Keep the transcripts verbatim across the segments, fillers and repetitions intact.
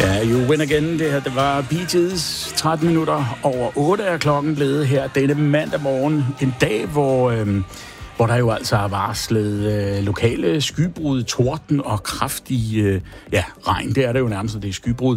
Ja, you win again. Det her, det var Bee Gees. tretten minutter over otte er klokken blevet her denne mandag morgen. En dag, hvor, øh, hvor der jo altså er varslet øh, lokale skybrud, torden og kraftig øh, ja, regn. Det er det jo nærmest, det er skybrud.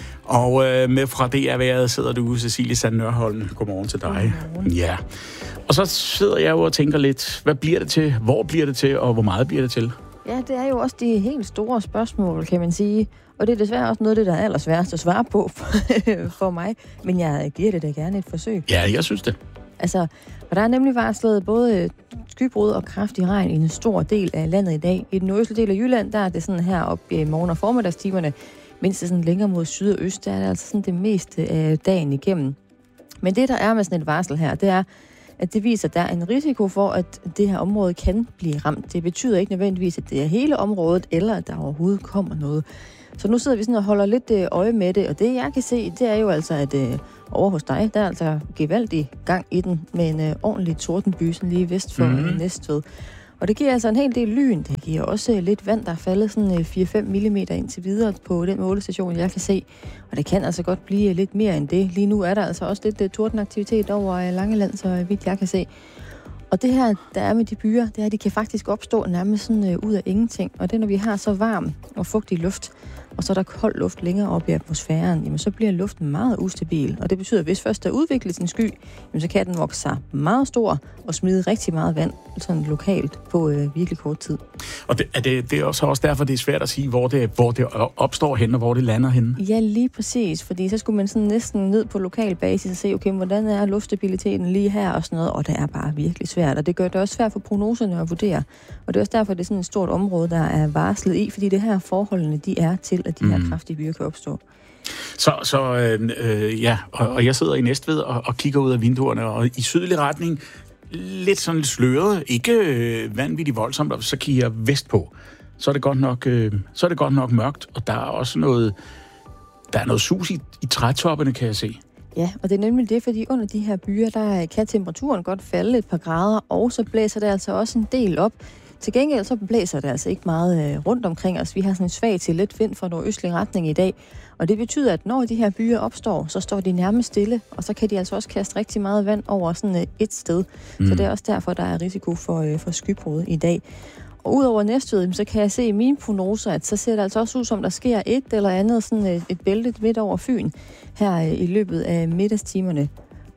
Og øh, med fra det er været sidder du, Cecilie Sand Nørholm. Godmorgen til dig. Godmorgen. Ja. Og så sidder jeg jo og tænker lidt, hvad bliver det til, hvor bliver det til, og hvor meget bliver det til? Ja, det er jo også de helt store spørgsmål, kan man sige. Og det er desværre også noget af det, der er allersværest at svare på for mig. Men jeg giver det da gerne et forsøg. Ja, jeg synes det. Altså, og der er nemlig varslet både skybrud og kraftig regn i en stor del af landet i dag. I den nordøstlige del af Jylland, der er det sådan her op i morgen- og formiddagstimerne. Mens det sådan længere mod syd og øst, der er det altså sådan det meste af dagen igennem. Men det, der er med sådan et varsel her, det er, at det viser, at der er en risiko for, at det her område kan blive ramt. Det betyder ikke nødvendigvis, at det er hele området, eller at der overhovedet kommer noget. Så nu sidder vi sådan og holder lidt øje med det, og det jeg kan se, det er jo altså, at øh, over hos dig, der er altså gevaldig gang i den, med en øh, ordentlig tordenby, sådan lige vest for mm. Næstved. Og det giver altså en hel del lyn. Det giver også lidt vand, der er faldet sådan fire til fem millimeter indtil videre på den målestation, jeg kan se. Og det kan altså godt blive lidt mere end det. Lige nu er der altså også lidt tordenaktivitet over Langeland, så vidt jeg kan se. Og det her, der er med de byer, det er, at de kan faktisk opstå nærmest sådan ud af ingenting. Og det, når vi har så varm og fugtig luft, og så er der kold luft længere op i atmosfæren, jamen så bliver luften meget ustabil. Og det betyder, at hvis først der udvikles en sky, jamen så kan den vokse sig meget stor og smide rigtig meget vand sådan lokalt på øh, virkelig kort tid. Og det, er det, det er også, også derfor, det er svært at sige, hvor det, hvor det opstår hen og hvor det lander hen? Ja, lige præcis. Fordi så skulle man sådan næsten ned på lokal basis og se, okay, hvordan er luftstabiliteten lige her og sådan noget. Og det er bare virkelig svært. Og det gør det også svært for prognoserne at vurdere. Og det er også derfor, det er sådan et stort område, der er varslet i, fordi det her forholdene, de er til, at de her mm. kraftige byer kan opstå. Så, så øh, øh, ja, og, og jeg sidder i Næstved og, og kigger ud af vinduerne, og i sydlig retning, lidt sådan lidt sløret, ikke øh, vanvittigt voldsomt, og så kigger jeg vestpå. Så er det godt nok, øh, så er det godt nok mørkt, og der er også noget, der er noget sus i, i trætoppene, kan jeg se. Ja, og det er nemlig det, fordi under de her byer, der kan temperaturen godt falde et par grader, og så blæser det altså også en del op. Til gengæld så blæser det altså ikke meget rundt omkring os. Vi har sådan en svag til let vind fra nordøstlig retning i dag. Og det betyder, at når de her byer opstår, så står de nærmest stille. Og så kan de altså også kaste rigtig meget vand over sådan et sted. Mm. Så det er også derfor, der er risiko for, for skybrud i dag. Og udover Næstved, så kan jeg se i mine prognoser, at så ser det altså også ud som, der sker et eller andet sådan et, et bælte midt over Fyn her i løbet af middagstimerne.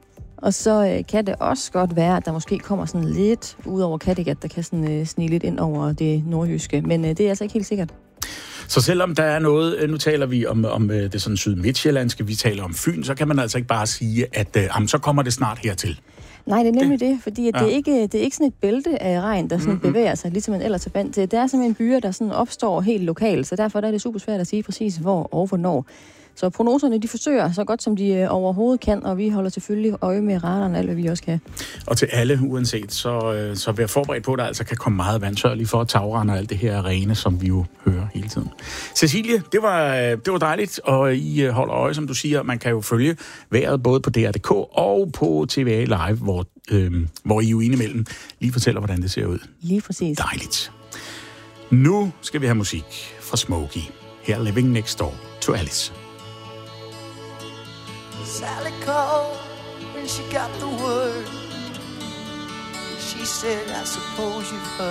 Og så øh, kan det også godt være, at der måske kommer sådan lidt ud over Kattegat, der kan sådan øh, snige lidt ind over det nordjyske. Men øh, det er altså ikke helt sikkert. Så selvom der er noget, nu taler vi om, om det sådan syd-midtjyllandske, vi taler om Fyn, så kan man altså ikke bare sige, at øh, jamen, så kommer det snart hertil. Nej, det er nemlig det, det fordi at ja. det, er ikke, det er ikke sådan et bælte af regn, der sådan mm-hmm. bevæger sig, ligesom man ellers er vant til. Det er simpelthen byer, der sådan opstår helt lokalt, så derfor er det super svært at sige præcis hvor og hvornår. Så prognoserne, de forsøger så godt, som de overhovedet kan, og vi holder selvfølgelig øje med radaren, alt hvad vi også kan. Og til alle uanset, så, så vær forberedt på, at der altså kan komme meget vand. Sørg lige for at tagrende og alt det her rene, som vi jo hører hele tiden. Cecilie, det var, det var dejligt, og I holder øje, som du siger. Man kan jo følge vejret både på D R punktum d k og på T V A Live, hvor, øh, hvor I jo indimellem lige fortæller, hvordan det ser ud. Lige præcis. Dejligt. Nu skal vi have musik fra Smokey. Her Living Next Door to Alice. Sally called when she got the word. She said, I suppose you've heard.